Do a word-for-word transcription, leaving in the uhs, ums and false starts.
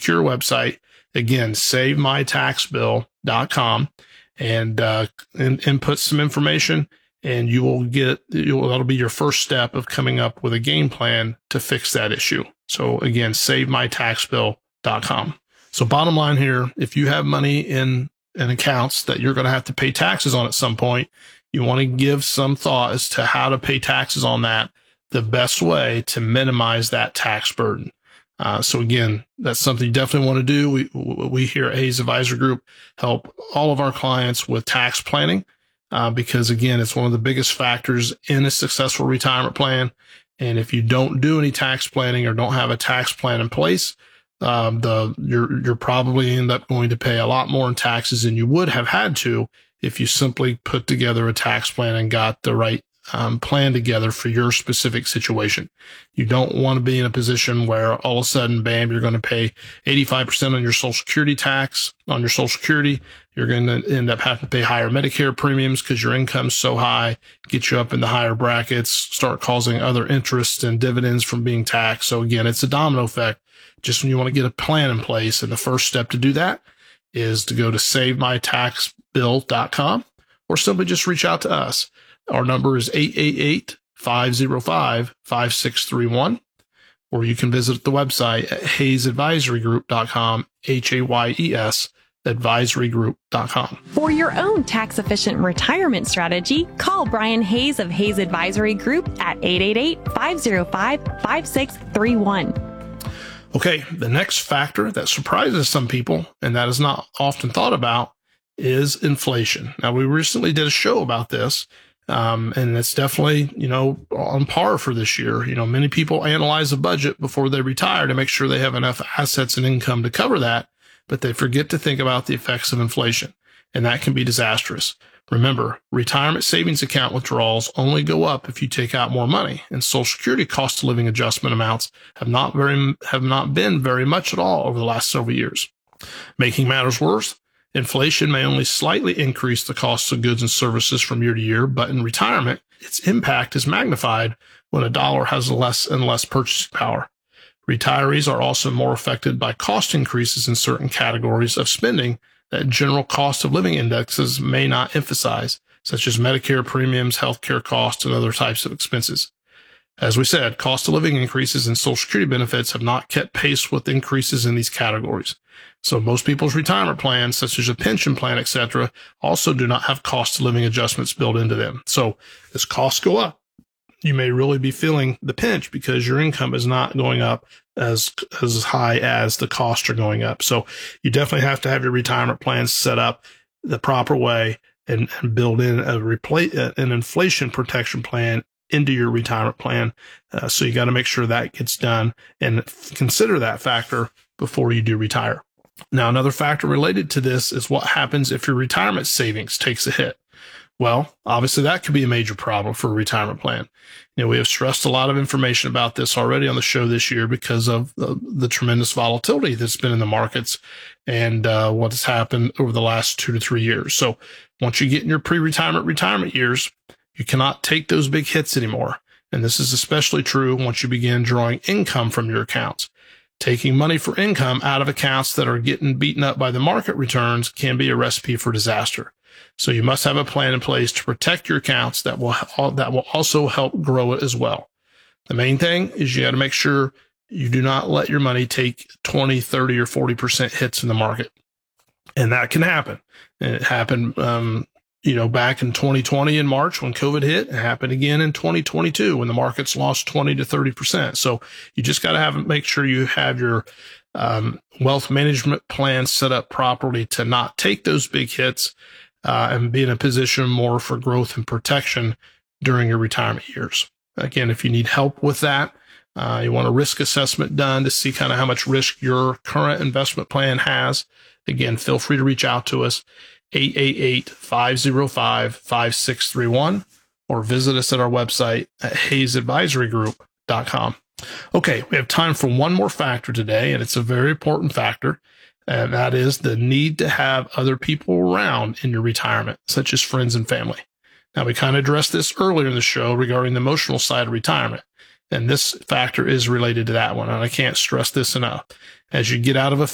secure website. Again, save my tax bill dot com, and, uh, and input some information, and you will get, you'll, that'll be your first step of coming up with a game plan to fix that issue. So again, save my tax bill dot com. So bottom line here, if you have money in, in accounts that you're going to have to pay taxes on at some point, you want to give some thought as to how to pay taxes on that, the best way to minimize that tax burden. Uh, so again, that's something you definitely want to do. We, we here at Hayes Advisory Group help all of our clients with tax planning, uh, because again, it's one of the biggest factors in a successful retirement plan. And if you don't do any tax planning or don't have a tax plan in place, um, the, you're, you're probably end up going to pay a lot more in taxes than you would have had to if you simply put together a tax plan and got the right Um, plan together for your specific situation. You don't want to be in a position where all of a sudden, bam, you're going to pay eighty-five percent on your Social Security tax, on your Social Security. You're going to end up having to pay higher Medicare premiums because your income's so high, get you up in the higher brackets, start causing other interests and dividends from being taxed. So again, it's a domino effect. Just when you want to get a plan in place, and the first step to do that is to go to save my tax bill dot com, or simply just reach out to us. Our number is eight eight eight, five oh five, five six three one, or you can visit the website at hayes advisory group dot com, H A Y E S, advisory group dot com. For your own tax-efficient retirement strategy, call Brian Hayes of Hayes Advisory Group at eight eight eight, five oh five, five six three one. Okay, the next factor that surprises some people, and that is not often thought about, is inflation. Now, we recently did a show about this. Um, and it's definitely, you know, on par for this year. You know, many people analyze a budget before they retire to make sure they have enough assets and income to cover that, but they forget to think about the effects of inflation, and that can be disastrous. Remember, retirement savings account withdrawals only go up if you take out more money, and Social Security cost of living adjustment amounts have not very, have not been very much at all over the last several years. Making matters worse, inflation may only slightly increase the costs of goods and services from year to year, but in retirement, its impact is magnified when a dollar has less and less purchasing power. Retirees are also more affected by cost increases in certain categories of spending that general cost of living indexes may not emphasize, such as Medicare premiums, healthcare costs, and other types of expenses. As we said, cost of living increases and Social Security benefits have not kept pace with increases in these categories. So most people's retirement plans, such as a pension plan, et cetera, also do not have cost of living adjustments built into them. So as costs go up, you may really be feeling the pinch because your income is not going up as, as high as the costs are going up. So you definitely have to have your retirement plans set up the proper way and, and build in a replace, an inflation protection plan into your retirement plan. Uh, so you got to make sure that gets done and consider that factor before you do retire. Now, another factor related to this is what happens if your retirement savings takes a hit. Well, obviously that could be a major problem for a retirement plan. You know, we have stressed a lot of information about this already on the show this year because of the, the tremendous volatility that's been in the markets and uh, what has happened over the last two to three years. So once you get in your pre-retirement retirement years, you cannot take those big hits anymore. And this is especially true once you begin drawing income from your accounts. Taking money for income out of accounts that are getting beaten up by the market returns can be a recipe for disaster. So you must have a plan in place to protect your accounts that will, that will also help grow it as well. The main thing is you got to make sure you do not let your money take twenty, thirty, or forty percent hits in the market. And that can happen. And it happened, um, you know, back in twenty twenty in March when COVID hit. It happened again in twenty twenty-two when the markets lost twenty to thirty percent. So you just got to have make sure you have your um, wealth management plan set up properly to not take those big hits uh, and be in a position more for growth and protection during your retirement years. Again, if you need help with that, uh, you want a risk assessment done to see kind of how much risk your current investment plan has. Again, feel free to reach out to us. eight eight eight, five oh five, five six three one, or visit us at our website at hayes advisory group dot com. Okay, we have time for one more factor today, and it's a very important factor, and that is the need to have other people around in your retirement, such as friends and family. Now, we kind of addressed this earlier in the show regarding the emotional side of retirement, and this factor is related to that one, and I can't stress this enough. As you get out of a